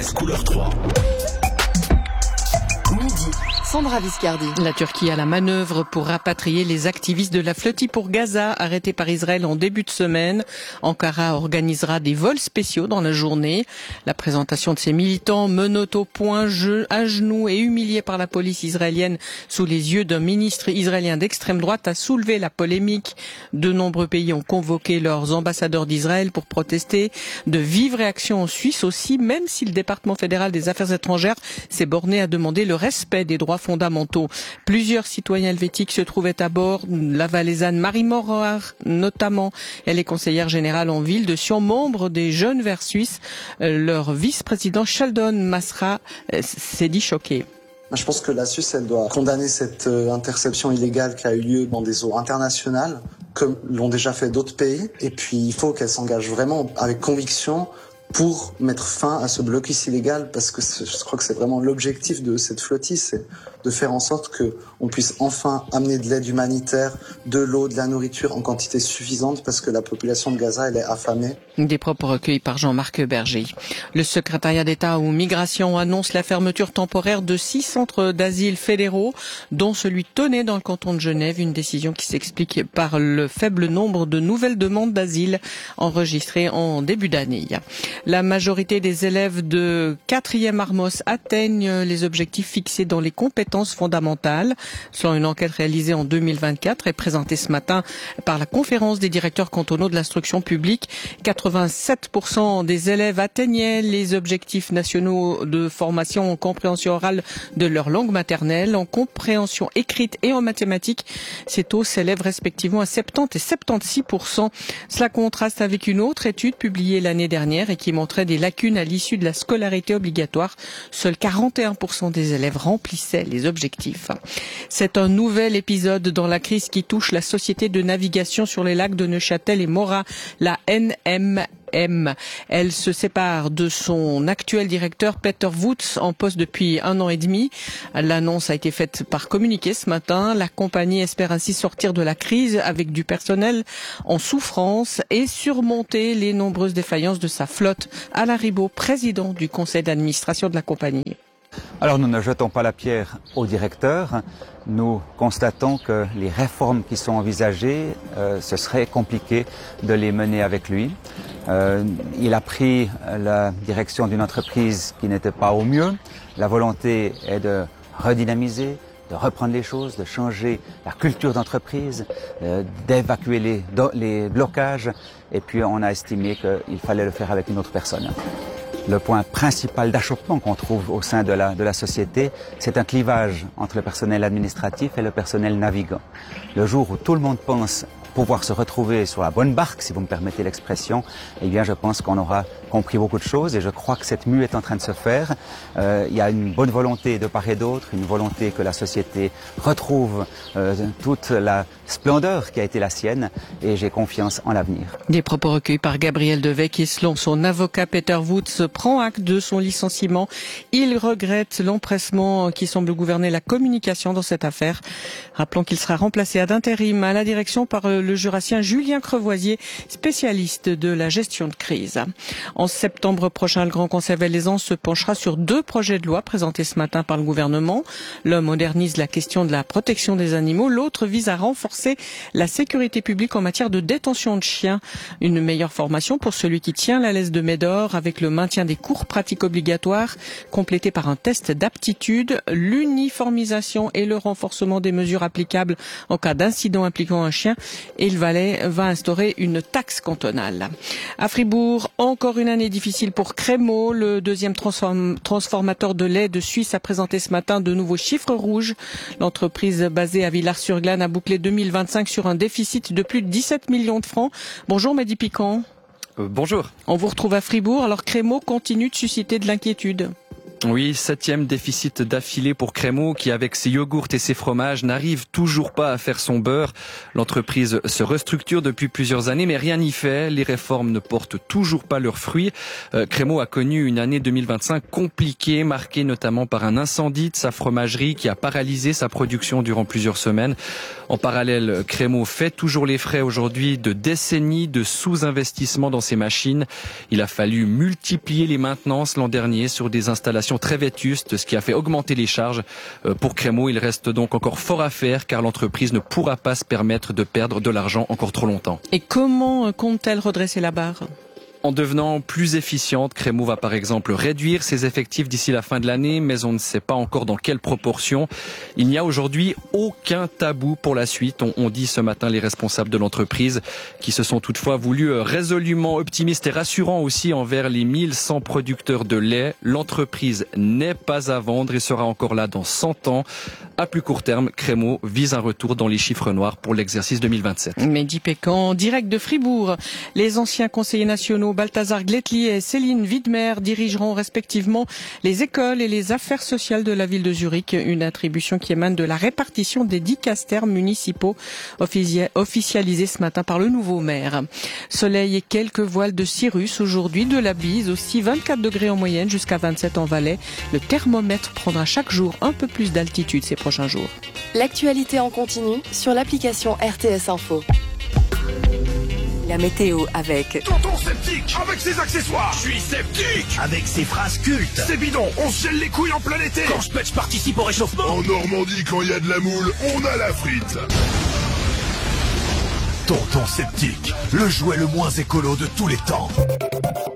Express couleur 3. Midi, Sandra Viscardi. La Turquie a la manœuvre pour rapatrier les activistes de la flottille pour Gaza arrêtés par Israël en début de semaine. Ankara organisera des vols spéciaux dans la journée. La présentation de ces militants menottés au point, à genoux et humiliés par la police israélienne sous les yeux d'un ministre israélien d'extrême droite a soulevé la polémique. De nombreux pays ont convoqué leurs ambassadeurs d'Israël pour protester. De vives réactions en Suisse aussi, même si le département fédéral des affaires étrangères s'est borné à demander le respect des droits fondamentaux. Plusieurs citoyens helvétiques se trouvaient à bord. La valaisanne Marie Morard, notamment, elle est conseillère générale en ville de Sion, membre des Jeunes Verts suisses. Leur vice-président Sheldon Masra s'est dit choqué. Je pense que la Suisse, elle doit condamner cette interception illégale qui a eu lieu dans des eaux internationales, comme l'ont déjà fait d'autres pays. Et puis, il faut qu'elle s'engage vraiment avec conviction pour mettre fin à ce blocus illégal, parce que je crois que c'est vraiment l'objectif de cette flottille, c'est de faire en sorte qu'on puisse enfin amener de l'aide humanitaire, de l'eau, de la nourriture en quantité suffisante, parce que la population de Gaza, elle est affamée. Des propos recueillis par Jean-Marc Berger. Le secrétariat d'État aux migrations annonce la fermeture temporaire de 6 centres d'asile fédéraux, dont celui de Tonnet dans le canton de Genève, une décision qui s'explique par le faible nombre de nouvelles demandes d'asile enregistrées en début d'année. La majorité des élèves de 4e Armos atteignent les objectifs fixés dans les compétences fondamentales, selon une enquête réalisée en 2024 et présentée ce matin par la conférence des directeurs cantonaux de l'instruction publique. 87% des élèves atteignaient les objectifs nationaux de formation en compréhension orale de leur langue maternelle, en compréhension écrite et en mathématiques. Ces taux s'élèvent respectivement à 70 et 76%. Cela contraste avec une autre étude publiée l'année dernière et qui montrait des lacunes à l'issue de la scolarité obligatoire. Seuls 41% des élèves remplissaient les objectifs. C'est un nouvel épisode dans la crise qui touche la société de navigation sur les lacs de Neuchâtel et Morat, la NMM. Elle se sépare de son actuel directeur Peter Woods, en poste depuis 1 an et demi. L'annonce a été faite par communiqué ce matin. La compagnie espère ainsi sortir de la crise avec du personnel en souffrance et surmonter les nombreuses défaillances de sa flotte. Alain Ribaud, président du conseil d'administration de la compagnie. Alors nous ne jetons pas la pierre au directeur. Nous constatons que les réformes qui sont envisagées, ce serait compliqué de les mener avec lui. Il a pris la direction d'une entreprise qui n'était pas au mieux. La volonté est de redynamiser, de reprendre les choses, de changer la culture d'entreprise, d'évacuer les blocages. Et puis on a estimé qu'il fallait le faire avec une autre personne. Le point principal d'achoppement qu'on trouve au sein de la société, c'est un clivage entre le personnel administratif et le personnel navigant. Le jour où tout le monde pense pouvoir se retrouver sur la bonne barque, si vous me permettez l'expression, eh bien je pense qu'on aura compris beaucoup de choses et je crois que cette mue est en train de se faire. Il y a une bonne volonté de part et d'autre, une volonté que la société retrouve toute la splendeur qui a été la sienne et j'ai confiance en l'avenir. Des propos recueillis par Gabriel Devec et selon son avocat Peter Woods prend acte de son licenciement. Il regrette l'empressement qui semble gouverner la communication dans cette affaire. Rappelons qu'il sera remplacé ad intérim à la direction par le jurassien Julien Crevoisier, spécialiste de la gestion de crise. En septembre prochain, le Grand Conseil valaisan se penchera sur 2 projets de loi présentés ce matin par le gouvernement. L'un modernise la question de la protection des animaux, l'autre vise à renforcer la sécurité publique en matière de détention de chiens. Une meilleure formation pour celui qui tient la laisse de Médor avec le maintien des cours pratiques obligatoires, complété par un test d'aptitude, l'uniformisation et le renforcement des mesures applicables en cas d'incident impliquant un chien. Et le Valais va instaurer une taxe cantonale. À Fribourg, encore une année difficile pour Crémaux. Le deuxième transformateur de lait de Suisse a présenté ce matin de nouveaux chiffres rouges. L'entreprise basée à Villars-sur-Glâne a bouclé 2025 sur un déficit de plus de 17 millions de francs. Bonjour Mehdi Piquant. Bonjour. On vous retrouve à Fribourg. Alors Crémaux continue de susciter de l'inquiétude. Oui, 7e déficit d'affilée pour Crémaux qui, avec ses yogourts et ses fromages, n'arrive toujours pas à faire son beurre. L'entreprise se restructure depuis plusieurs années, mais rien n'y fait. Les réformes ne portent toujours pas leurs fruits. Crémaux a connu une année 2025 compliquée, marquée notamment par un incendie de sa fromagerie qui a paralysé sa production durant plusieurs semaines. En parallèle, Crémaux fait toujours les frais aujourd'hui de décennies de sous-investissement dans ses machines. Il a fallu multiplier les maintenances l'an dernier sur des installations très vétustes, ce qui a fait augmenter les charges. Pour Crémaux, il reste donc encore fort à faire car l'entreprise ne pourra pas se permettre de perdre de l'argent encore trop longtemps. Et comment compte-t-elle redresser la barre ? En devenant plus efficiente, Crémaux va par exemple réduire ses effectifs d'ici la fin de l'année, mais on ne sait pas encore dans quelle proportion. Il n'y a aujourd'hui aucun tabou pour la suite, on dit ce matin les responsables de l'entreprise, qui se sont toutefois voulus résolument optimistes et rassurants aussi envers les 1100 producteurs de lait. L'entreprise n'est pas à vendre et sera encore là dans 100 ans. À plus court terme, Crémaux vise un retour dans les chiffres noirs pour l'exercice 2027. Mehdi Pécan, direct de Fribourg. Les anciens conseillers nationaux Balthazar Gletli et Céline Widmer dirigeront respectivement les écoles et les affaires sociales de la ville de Zurich, une attribution qui émane de la répartition des dicastères municipaux officialisés ce matin par le nouveau maire. Soleil et quelques voiles de cirrus aujourd'hui, de la bise, aussi 24 degrés en moyenne jusqu'à 27 en Valais. Le thermomètre prendra chaque jour un peu plus d'altitude ces prochains jours. L'actualité en continu sur l'application RTS Info. La météo avec Tonton Sceptique avec ses accessoires. Je suis sceptique avec ses phrases cultes. C'est bidon, on se gèle les couilles en plein été. Quand je participe au réchauffement. En Normandie, quand il y a de la moule, on a la frite. Tonton Sceptique, le jouet le moins écolo de tous les temps.